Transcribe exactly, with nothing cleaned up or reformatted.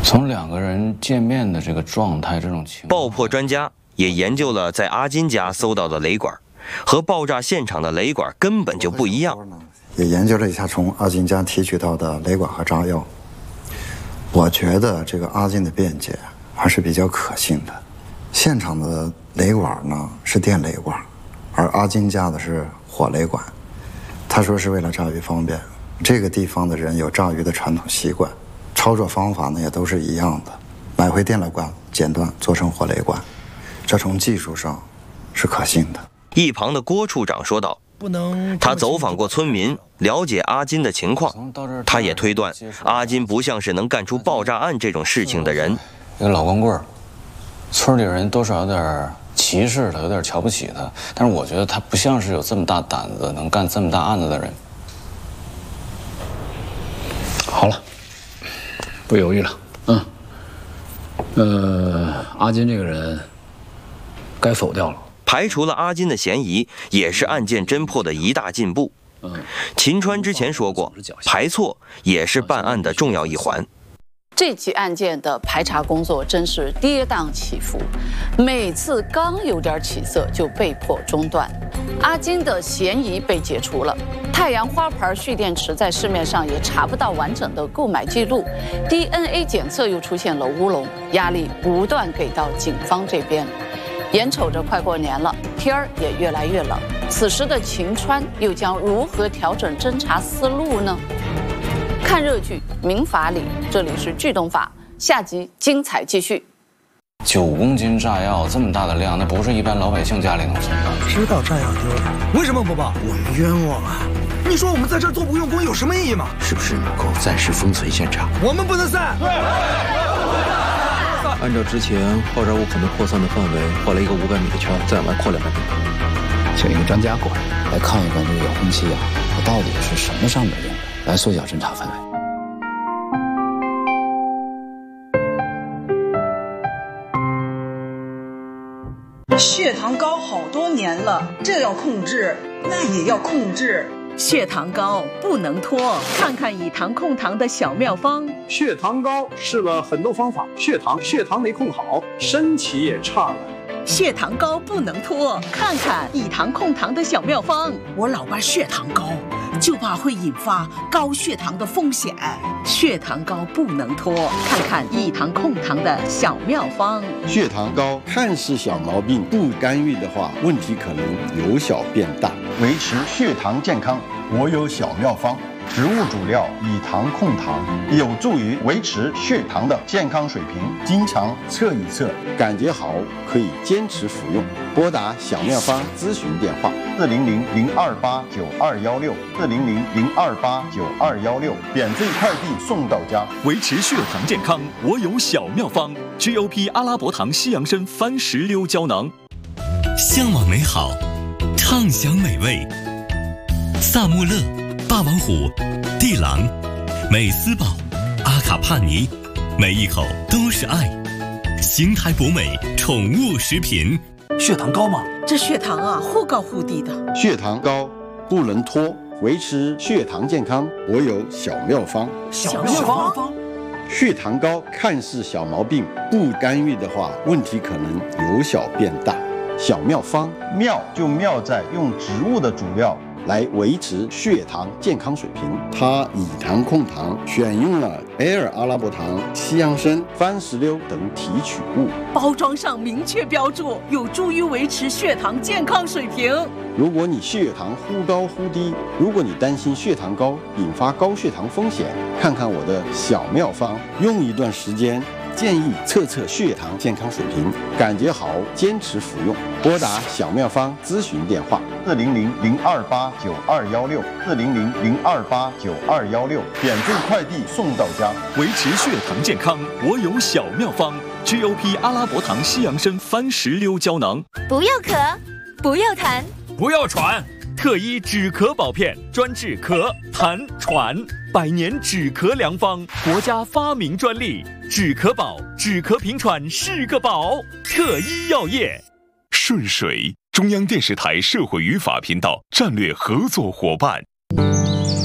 从两个人见面的这个状态，这种情况， 爆破专家也研究了在阿金家搜到的雷管，和爆炸现场的雷管根本就不一样。 也研究了一下从阿金家提取到的雷管和炸药，我觉得这个阿金的辩解还是比较可信的。现场的雷管呢是电雷管，而阿金家的是火雷管。他说是为了炸鱼方便，这个地方的人有炸鱼的传统习惯，操作方法呢也都是一样的，买回电雷管剪断做成火雷管，这从技术上是可信的。 一旁的郭处长说道：“ 不能。” 他走访过村民，了解阿金的情况，他也推断阿金不像是能干出爆炸案这种事情的人。 一个老光棍儿，村里人多少有点歧视他，有点瞧不起他，但是我觉得他不像是有这么大胆子能干这么大案子的人。 好了，不犹豫了，嗯，呃，阿金这个人该否掉了。 排除了阿金的嫌疑，也是案件侦破的一大进步。秦川之前说过，排错也是办案的重要一环。 这起案件的排查工作真是跌宕起伏，每次刚有点起色就被迫中断。阿金的嫌疑被解除了，太阳花牌蓄电池在市面上也查不到完整的购买记录 ，D N A 检测又出现了乌龙，压力不断给到警方这边。眼瞅着快过年了，天儿也越来越冷，此时的秦川又将如何调整侦查思路呢？看热剧《民法里》，这里是剧动法，下集精彩继续。 九公斤炸药这么大的量，那不是一般老百姓家里能存到。 知道炸药丢了，为什么不报？我们冤枉啊！你说我们在这儿做无用功有什么意义吗？ 是不是能够暂时封存现场？ 我们不能散。对。 按照之前爆炸物可能扩散的范围，画了一个五百米的圈，再往外扩两百米。 请一个专家过来，来看一看这个遥控器啊，它到底是什么上面用的，来缩小侦查范围。 血糖高好多年了，这要控制，那也要控制。 血糖高不能拖，看看以糖控糖的小妙方。 血糖高试了很多方法，血糖血糖没控好，身体也差了。 血糖高不能拖，看看以糖控糖的小妙方。 我老爸血糖高，就怕会引发高血糖的风险。 血糖高不能拖，看看以糖控糖的小妙方。 血糖高看似小毛病，不干预的话，问题可能由小变大。维持血糖健康，我有小妙方。植物主料以糖控糖，有助于维持血糖的健康水平。经常测一测，感觉好可以坚持服用。拨打小妙方咨询电话：四零零零二八九二幺六，四零零零二八九二幺六，免费快递送到家。 维持血糖健康，我有小妙方 ：G O P 阿拉伯糖西洋参番石榴胶囊。 向往美好，畅享美味。萨穆勒。霸王虎、地狼、美斯堡、阿卡帕尼，每一口都是爱。邢台博美宠物食品。 血糖高吗？ 这血糖啊，忽高忽低的。 血糖高不能拖，维持血糖健康，我有小妙方。 小妙方。 血糖高看似小毛病，不干预的话，问题可能由小变大。小妙方，妙就妙在用植物的主料来维持血糖健康水平。它以糖控糖，选用了埃尔阿拉伯糖、西洋参、番石榴等提取物， 包装上明确标注，有助于维持血糖健康水平。 如果你血糖忽高忽低，如果你担心血糖高引发高血糖风险，看看我的小妙方，用一段时间。建议测测血糖健康水平，感觉好坚持服用。拨打小妙方咨询电话：四零零零二八九二幺六，四零零零二八九二幺六，免费快递送到家。 维持血糖健康，我有小妙方 ：G O P 阿拉伯糖西洋参番石榴胶囊。 不要咳，不要痰， 不要喘。特医止咳宝片，专治咳、痰、喘，百年止咳良方，国家发明专利。止咳宝，止咳平喘是个宝。特医药业。顺水，中央电视台社会与法频道战略合作伙伴。